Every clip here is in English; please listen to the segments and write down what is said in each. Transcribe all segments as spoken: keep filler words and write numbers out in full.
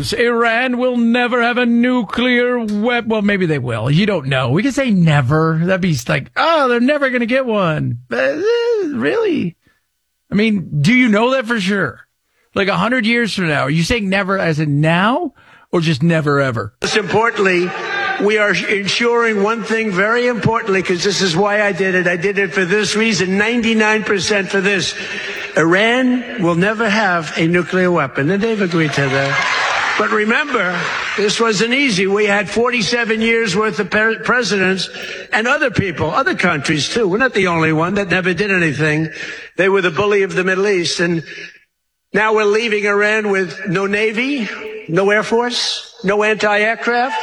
news. Iran will never have a nuclear weapon. Well, maybe they will. You don't know. We can say never. That'd be like, oh, they're never going to get one. But, uh, really? I mean, do you know that for sure? Like a hundred years from now, are you saying never as in now or just never ever? Most importantly, we are ensuring one thing very importantly, because this is why I did it. I did it for this reason, ninety-nine percent for this. Iran will never have a nuclear weapon, and they've agreed to that. But remember, this wasn't easy. We had forty-seven years worth of presidents and other people, other countries too. We're not the only one that never did anything. They were the bully of the Middle East. And now we're leaving Iran with no Navy, no Air Force, no anti-aircraft,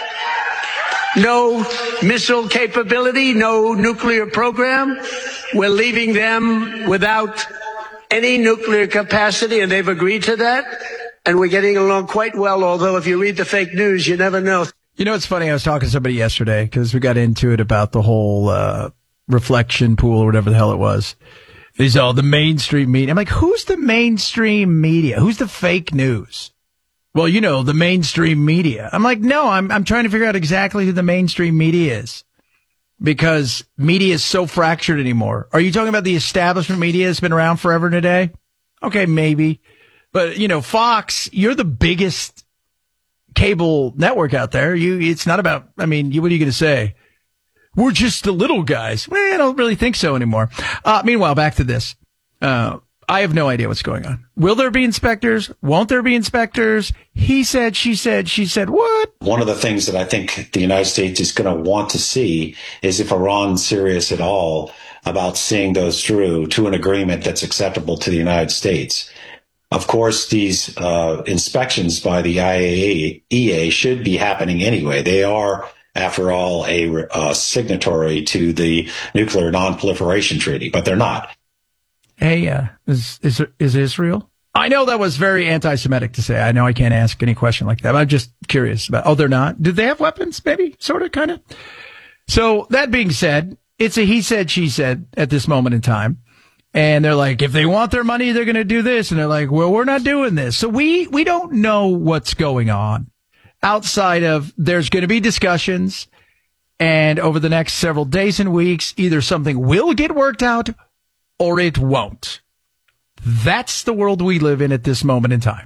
no missile capability, no nuclear program. We're leaving them without any nuclear capacity, and they've agreed to that. And we're getting along quite well, although if you read the fake news, you never know. You know, it's funny. I was talking to somebody yesterday because we got into it about the whole uh, reflection pool or whatever the hell it was. These all the mainstream media. I'm like, who's the mainstream media? Who's the fake news? Well, you know, the mainstream media. I'm like, no, I'm I'm trying to figure out exactly who the mainstream media is because media is so fractured anymore. Are you talking about the establishment media that's been around forever and a day? Okay, maybe. But, you know, Fox, you're the biggest cable network out there. You, it's not about, I mean, you, what are you going to say? We're just the little guys. Well, I don't really think so anymore. Uh, meanwhile, back to this. Uh, I have no idea what's going on. Will there be inspectors? Won't there be inspectors? He said, she said, she said, what? One of the things that I think the United States is going to want to see is if Iran's serious at all about seeing those through to an agreement that's acceptable to the United States. Of course, these uh, inspections by the I A E A should be happening anyway. They are, after all, a uh, signatory to the Nuclear Non-Proliferation Treaty, but they're not. Hey, uh, is, is, is Israel? I know that was very anti-Semitic to say. I know I can't ask any question like that. But I'm just curious about, oh, they're not? Did they have weapons? Maybe, sort of, kind of. So that being said, it's a he said, she said at this moment in time. And they're like, if they want their money, they're going to do this. And they're like, well, we're not doing this. So we, we don't know what's going on outside of there's going to be discussions. And over the next several days and weeks, either something will get worked out or it won't. That's the world we live in at this moment in time.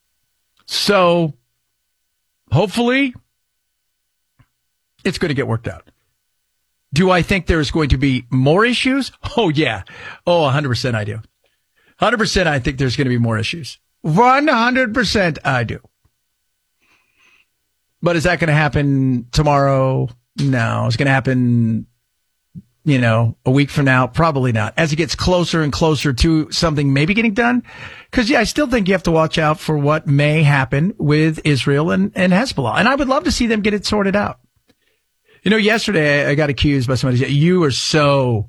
So hopefully it's going to get worked out. Do I think there's going to be more issues? Oh, yeah. Oh, one hundred percent I do. one hundred percent I think there's going to be more issues. one hundred percent I do. But is that going to happen tomorrow? No. It's going to happen, you know, a week from now? Probably not. As it gets closer and closer to something maybe getting done. Because, yeah, I still think you have to watch out for what may happen with Israel and, and Hezbollah. And I would love to see them get it sorted out. You know, yesterday I got accused by somebody. You are so,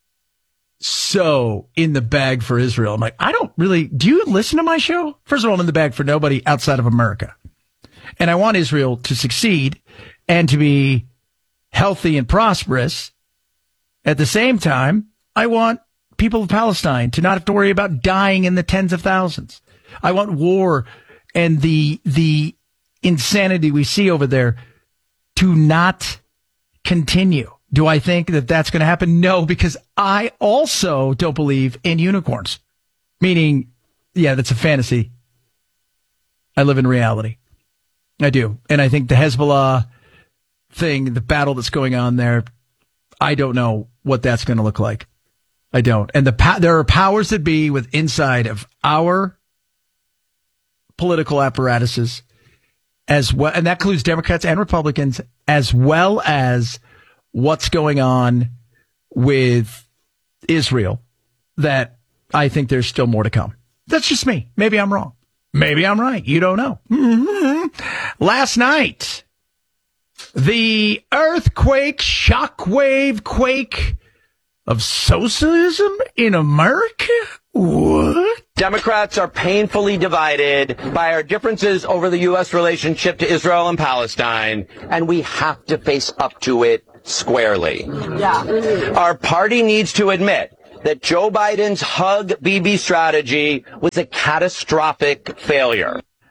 so in the bag for Israel. I'm like, I don't really, do you listen to my show? First of all, I'm in the bag for nobody outside of America. And I want Israel to succeed and to be healthy and prosperous. At the same time, I want people of Palestine to not have to worry about dying in the tens of thousands. I want war and the, the insanity we see over there to not continue. Do I think that that's going to happen? No, because I also don't believe in unicorns. Meaning, yeah, that's a fantasy. I live in reality. I do. And I think the Hezbollah thing, the battle that's going on there, I don't know what that's going to look like. I don't. And the there are powers that be with inside of our political apparatuses as well, and that includes Democrats and Republicans, as well as what's going on with Israel, that I think there's still more to come. That's just me. Maybe I'm wrong. Maybe I'm right. You don't know. Mm-hmm. Last night, the earthquake, shockwave quake of socialism in America? What? Democrats are painfully divided by our differences over the U S relationship to Israel and Palestine, and we have to face up to it squarely. Yeah. Our party needs to admit that Joe Biden's hug Bibi strategy was a catastrophic failure.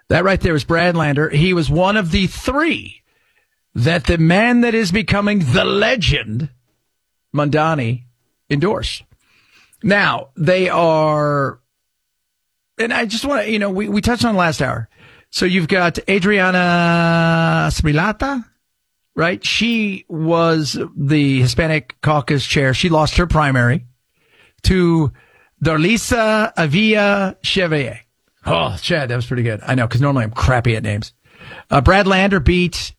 That right there is Brad Lander. He was one of the three that the man that is becoming the legend, Mamdani, endorsed. Now, they are, and I just want to, you know, we, we touched on last hour. So you've got Adriana Sprilata, right? She was the Hispanic caucus chair. She lost her primary to Dorlisa Avila Chevalier. Oh, Chad, that was pretty good. I know, because normally I'm crappy at names. Uh, Brad Lander beat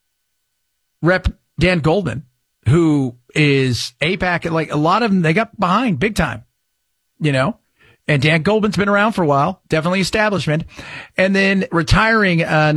Rep Dan Goldman, who is AIPAC. Like a lot of them, they got behind big time, you know? And Dan Goldman's been around for a while, definitely establishment. And then retiring uh,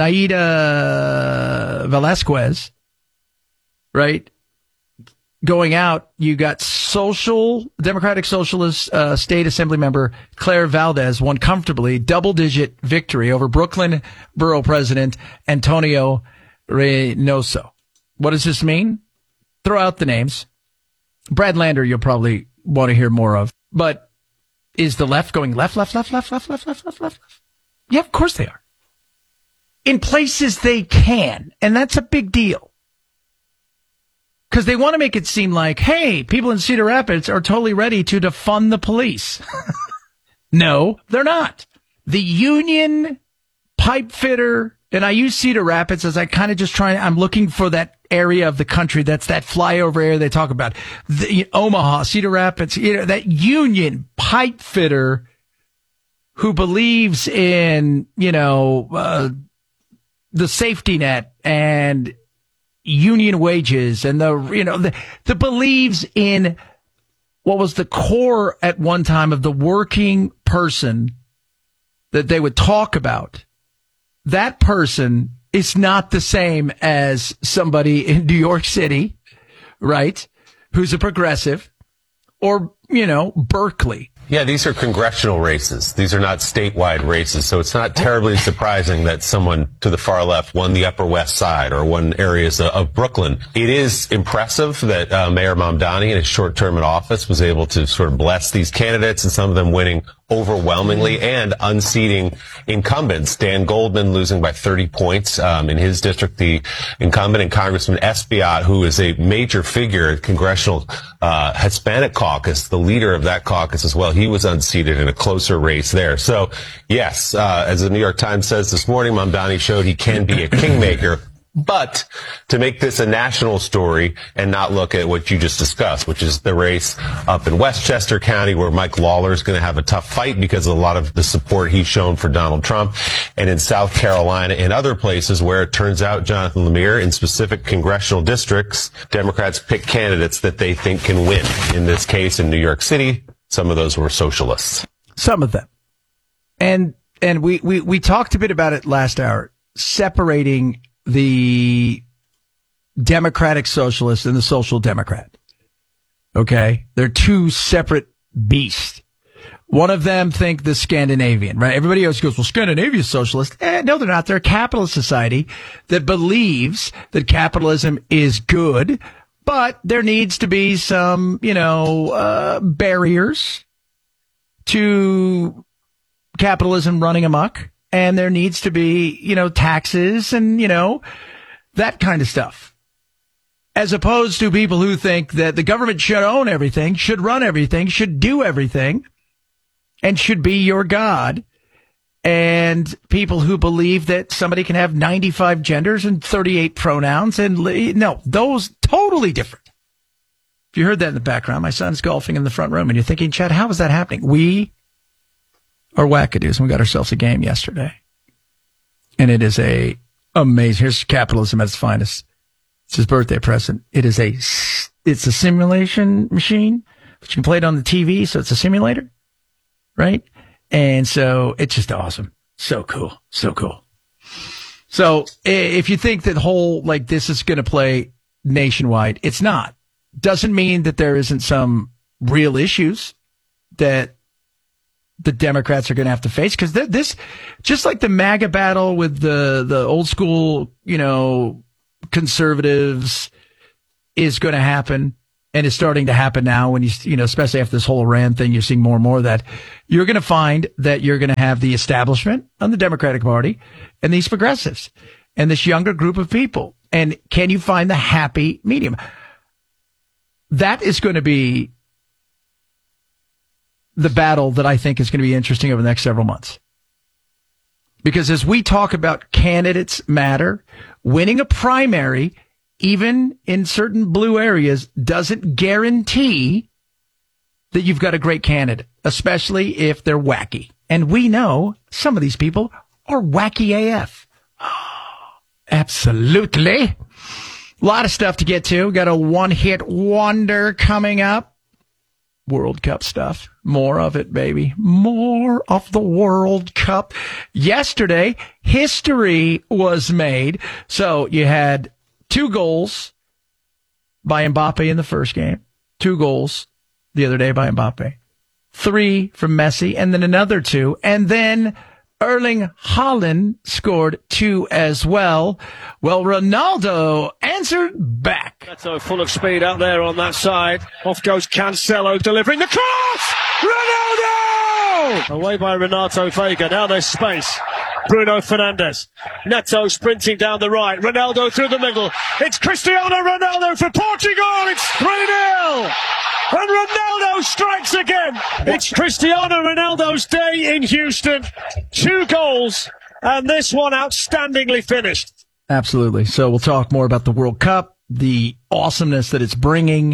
Naida Velasquez, right? Going out, you got social, Democratic Socialist uh, State Assembly member Claire Valdez won comfortably, double-digit victory over Brooklyn Borough President Antonio Reynoso. What does this mean? Throw out the names. Brad Lander, you'll probably want to hear more of. But is the left going left, left, left, left, left, left, left, left, left? Yeah, of course they are. In places they can. And that's a big deal. Because they want to make it seem like, hey, people in Cedar Rapids are totally ready to defund the police. No, they're not. The union pipe fitter, and I use Cedar Rapids as I kind of just try, I'm looking for that area of the country that's that flyover area they talk about. The, you know, Omaha, Cedar Rapids, you know, that union pipe fitter who believes in, you know, uh, the safety net and union wages and the, you know, the, the believes in what was the core at one time of the working person that they would talk about. That person is not the same as somebody in New York City, right? Who's a progressive, or, you know, Berkeley. Yeah, these are congressional races. These are not statewide races. So it's not terribly surprising that someone to the far left won the Upper West Side or won areas of Brooklyn. It is impressive that uh, Mayor Mamdani in his short term in office was able to sort of bless these candidates, and some of them winning overwhelmingly and unseating incumbents. Dan Goldman losing by thirty points um, in his district. The incumbent and Congressman Espaillat, who is a major figure at Congressional uh, Hispanic Caucus, the leader of that caucus as well, he was unseated in a closer race there. So, yes, uh, as the New York Times says this morning, Mamdani showed he can be a kingmaker. But to make this a national story and not look at what you just discussed, which is the race up in Westchester County where Mike Lawler is going to have a tough fight because of a lot of the support he's shown for Donald Trump, and in South Carolina and other places where it turns out, Jonathan Lemire, in specific congressional districts, Democrats pick candidates that they think can win. In this case, in New York City, some of those were socialists. Some of them. And and we, we, we talked a bit about it last hour, separating the Democratic Socialist and the Social Democrat. Okay? They're two separate beasts. One of them think the Scandinavian, right? Everybody else goes, well, Scandinavia's socialist. Eh, no, they're not. They're a capitalist society that believes that capitalism is good, but there needs to be some, you know, uh, barriers to capitalism running amok. And there needs to be, you know, taxes and, you know, that kind of stuff. As opposed to people who think that the government should own everything, should run everything, should do everything, and should be your God. And people who believe that somebody can have ninety-five genders and thirty-eight pronouns. And no, those totally different. If you heard that in the background, my son's golfing in the front room, and you're thinking, Chad, how is that happening? We are wackadoos, and we got ourselves a game yesterday. And it is a amazing. Here's capitalism at its finest. It's his birthday present. It is a, it's a simulation machine, but you can play it on the T V, so it's a simulator, right? And so it's just awesome. So cool. So cool. So if you think that whole, like, this is going to play nationwide, it's not. Doesn't mean that there isn't some real issues that the Democrats are going to have to face, because this, just like the MAGA battle with the, the old school, you know, conservatives is going to happen. and it's starting to happen now when you, you know, especially after this whole Iran thing, you're seeing more and more of that. You're going to find that you're going to have the establishment on the Democratic Party and these progressives and this younger group of people. And can you find the happy medium? That is going to be the battle that I think is going to be interesting over the next several months. Because as we talk about candidates matter, winning a primary, even in certain blue areas, doesn't guarantee that you've got a great candidate, especially if they're wacky. And we know some of these people are wacky A F. Absolutely. A lot of stuff to get to. Got a one-hit wonder coming up. World Cup stuff. More of it, baby. More of the World Cup. Yesterday, history was made. So you had two goals by Mbappe in the first game. Two goals the other day by Mbappe. Three from Messi, and then another two. And then Erling Haaland scored two as well. Well, Ronaldo answered back. Neto full of speed out there on that side. Off goes Cancelo delivering the cross! Ronaldo! Away by Renato Vega. Now there's space. Bruno Fernandes. Neto sprinting down the right. Ronaldo through the middle. It's Cristiano Ronaldo for Portugal. It's three nil. And Ronaldo strikes again. It's Cristiano Ronaldo's day in Houston. Two goals, and this one outstandingly finished. Absolutely. So we'll talk more about the World Cup, the awesomeness that it's bringing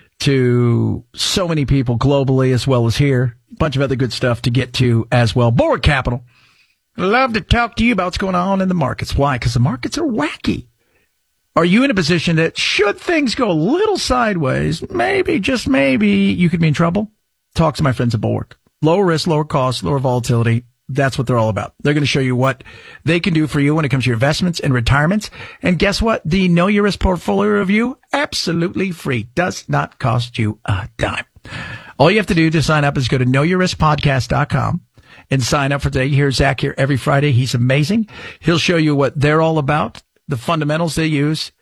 to so many people globally as well as here. A bunch of other good stuff to get to as well. Bulwark Capital. Love to talk to you about what's going on in the markets. Why? Because the markets are wacky. Are you in a position that should things go a little sideways, maybe, just maybe, you could be in trouble? Talk to my friends at Bulwark. Lower risk, lower cost, lower volatility. That's what they're all about. They're going to show you what they can do for you when it comes to your investments and retirements. And guess what? The Know Your Risk portfolio review, absolutely free. Does not cost you a dime. All you have to do to sign up is go to know your risk podcast dot com and sign up for today. You hear Zach here every Friday. He's amazing. He'll show you what they're all about, the fundamentals they use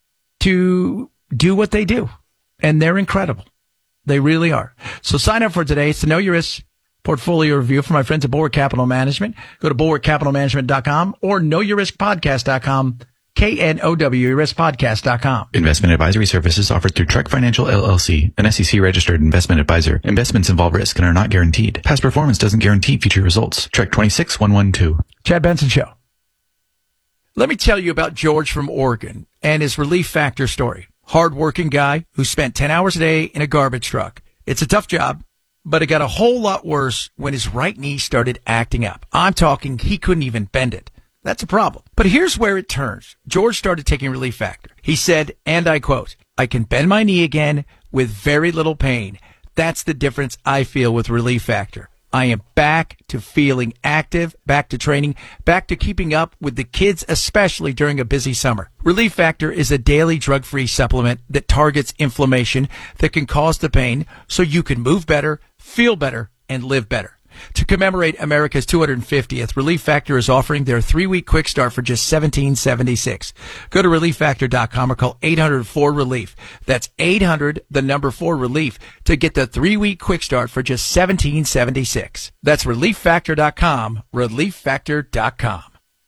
to do what they do. And they're incredible. They really are. So sign up for today. It's the Know Your Risk portfolio review from my friends at Bulwark Capital Management. Go to bulwark capital management dot com or know your risk podcast dot com. K N O W, risk podcast dot com. Investment advisory services offered through Trek Financial L L C, an S E C-registered investment advisor. Investments involve risk and are not guaranteed. Past performance doesn't guarantee future results. Trek two six one one two. Chad Benson Show. Let me tell you about George from Oregon and his Relief Factor story. Hard-working guy who spent ten hours a day in a garbage truck. It's a tough job, but it got a whole lot worse when his right knee started acting up. I'm talking he couldn't even bend it. That's a problem. But here's where it turns. George started taking Relief Factor. He said, and I quote, "I can bend my knee again with very little pain. That's the difference I feel with Relief Factor. I am back to feeling active, back to training, back to keeping up with the kids, especially during a busy summer. Relief Factor is a daily drug-free supplement that targets inflammation that can cause the pain so you can move better, feel better, and live better." To commemorate America's two hundred fiftieth, Relief Factor is offering their three-week quick start for just seventeen seventy-six. Go to relief factor dot com or call eight hundred four relief. That's eight hundred, the number four relief, to get the three-week quick start for just seventeen seventy-six. That's relief factor dot com, relief factor dot com.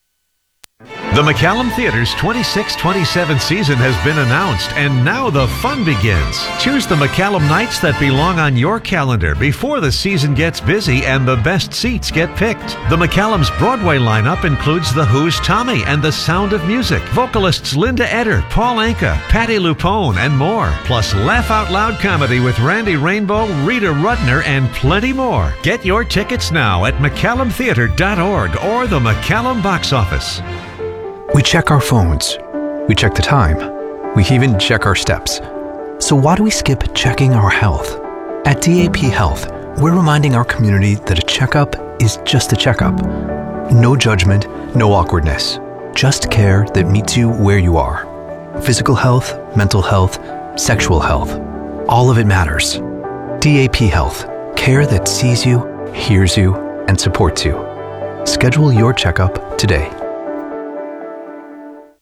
The McCallum Theater's twenty-six twenty-seven season has been announced, and now the fun begins. Choose the McCallum nights that belong on your calendar before the season gets busy and the best seats get picked. The McCallum's Broadway lineup includes The Who's Tommy and The Sound of Music, vocalists Linda Eder, Paul Anka, Patti LuPone, and more. Plus laugh out loud comedy with Randy Rainbow, Rita Rudner, and plenty more. Get your tickets now at mccallum theater dot org or the McCallum box office. We check our phones. We check the time. We even check our steps. So why do we skip checking our health? At D A P Health, we're reminding our community that a checkup is just a checkup. No judgment, no awkwardness. Just care that meets you where you are. Physical health, mental health, sexual health. All of it matters. D A P Health. Care that sees you, hears you, and supports you. Schedule your checkup today.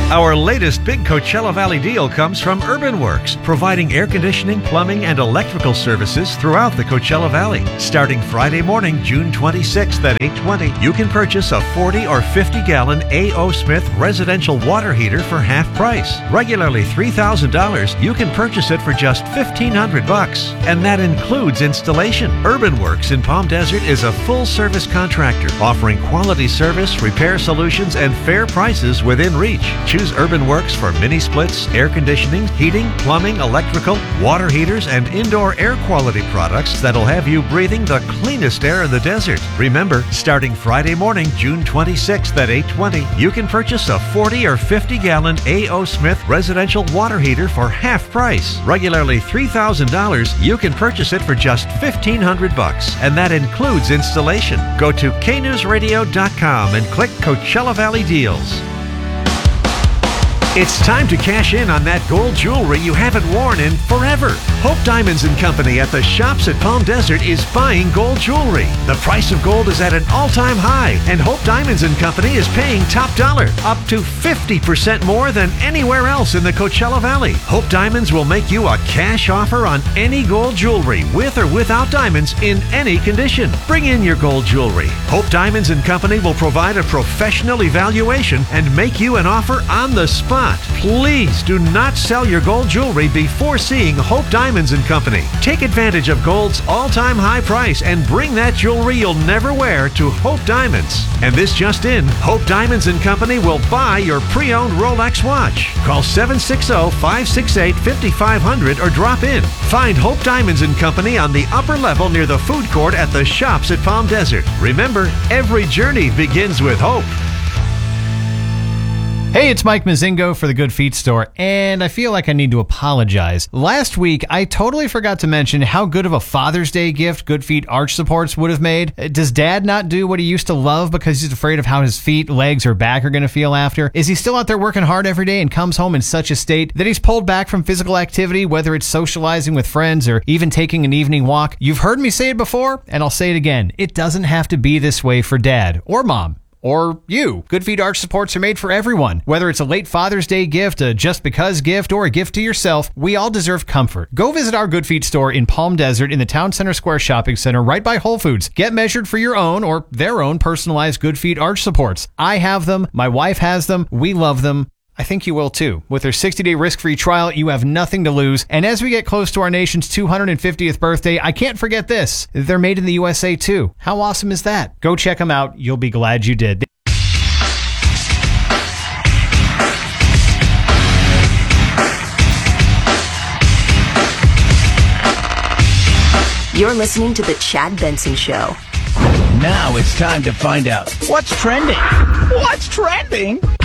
Our latest big Coachella Valley deal comes from Urban Works, providing air conditioning, plumbing, and electrical services throughout the Coachella Valley. Starting Friday morning, June twenty-sixth at eight twenty, you can purchase a forty or fifty gallon A O. Smith residential water heater for half price. Regularly three thousand dollars, you can purchase it for just fifteen hundred bucks, and that includes installation. Urban Works in Palm Desert is a full-service contractor offering quality service, repair solutions, and fair prices within reach. Choose Urban Works for mini splits, air conditioning, heating, plumbing, electrical, water heaters, and indoor air quality products that'll have you breathing the cleanest air in the desert. Remember, starting Friday morning, June twenty-sixth at eight twenty, you can purchase a forty or fifty gallon A O. Smith residential water heater for half price. Regularly three thousand dollars, you can purchase it for just fifteen hundred bucks, and that includes installation. Go to K news radio dot com and click Coachella Valley Deals. It's time to cash in on that gold jewelry you haven't worn in forever. Hope Diamonds and Company at the Shops at Palm Desert is buying gold jewelry. The price of gold is at an all-time high, and Hope Diamonds and Company is paying top dollar, up to fifty percent more than anywhere else in the Coachella Valley. Hope Diamonds will make you a cash offer on any gold jewelry, with or without diamonds, in any condition. Bring in your gold jewelry. Hope Diamonds and Company will provide a professional evaluation and make you an offer on the spot. Please do not sell your gold jewelry before seeing Hope Diamonds and Company. Take advantage of gold's all-time high price and bring that jewelry you'll never wear to Hope Diamonds. And this just in, Hope Diamonds and Company will buy your pre-owned Rolex watch. Call seven six zero, five six eight, five five zero zero or drop in. Find Hope Diamonds and Company on the upper level near the food court at the Shops at Palm Desert. Remember, every journey begins with hope. Hey, it's Mike Mazingo for the Good Feet Store, and I feel like I need to apologize. Last week, I totally forgot to mention how good of a Father's Day gift Good Feet arch supports would have made. Does Dad not do what he used to love because he's afraid of how his feet, legs, or back are going to feel after? Is he still out there working hard every day and comes home in such a state that he's pulled back from physical activity, whether it's socializing with friends or even taking an evening walk? You've heard me say it before, and I'll say it again. It doesn't have to be this way for Dad or Mom. Or you. Good Feet arch supports are made for everyone. Whether it's a late Father's Day gift, a just because gift, or a gift to yourself, we all deserve comfort. Go visit our Good Feet store in Palm Desert in the Town Center Square Shopping Center right by Whole Foods. Get measured for your own or their own personalized Good Feet arch supports. I have them. My wife has them. We love them. I think you will too. With their sixty-day risk-free trial, you have nothing to lose. And as we get close to our nation's two hundred fiftieth birthday, I can't forget this. They're made in the U S A too. How awesome is that? Go check them out. You'll be glad you did. You're listening to The Chad Benson Show. Now it's time to find out what's trending. What's trending?